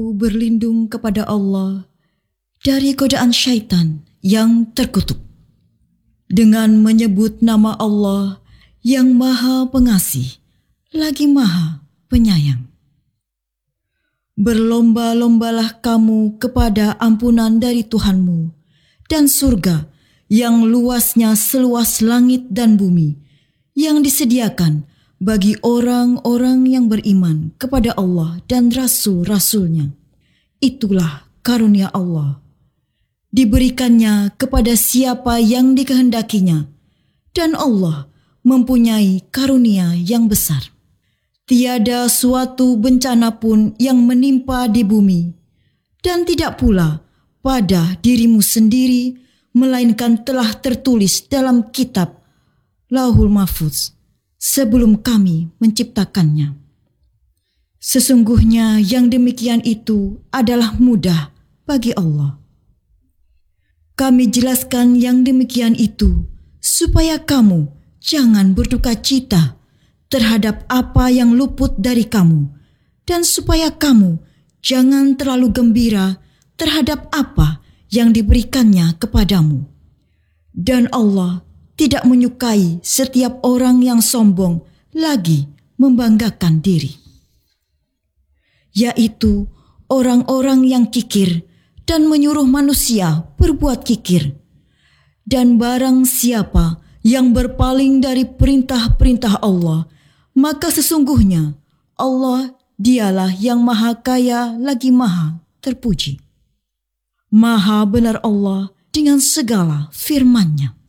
Berlindung kepada Allah dari godaan syaitan yang terkutuk dengan menyebut nama Allah yang Maha Pengasih lagi Maha Penyayang. Berlomba-lombalah kamu kepada ampunan dari Tuhanmu dan surga yang luasnya seluas langit dan bumi, yang disediakan bagi orang-orang yang beriman kepada Allah dan Rasul-Rasulnya. Itulah karunia Allah. Diberikannya kepada siapa yang dikehendakinya, dan Allah mempunyai karunia yang besar. Tiada suatu bencana pun yang menimpa di bumi, dan tidak pula pada dirimu sendiri, melainkan telah tertulis dalam kitab Lauhul Mahfuz sebelum kami menciptakannya. Sesungguhnya yang demikian itu adalah mudah bagi Allah. Kami jelaskan yang demikian itu supaya kamu jangan berduka cita terhadap apa yang luput dari kamu, dan supaya kamu jangan terlalu gembira terhadap apa yang diberikannya kepadamu. Dan Allah tidak menyukai setiap orang yang sombong lagi membanggakan diri, yaitu orang-orang yang kikir dan menyuruh manusia berbuat kikir. Dan barang siapa yang berpaling dari perintah-perintah Allah, maka sesungguhnya Allah dialah yang Maha Kaya lagi Maha Terpuji. Maha benar Allah dengan segala firman-Nya.